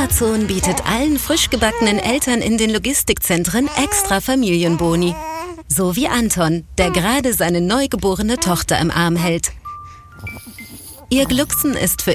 Amazon bietet allen frisch gebackenen Eltern in den Logistikzentren extra Familienboni. So wie Anton, der gerade seine neugeborene Tochter im Arm hält. Ihr Glucksen ist für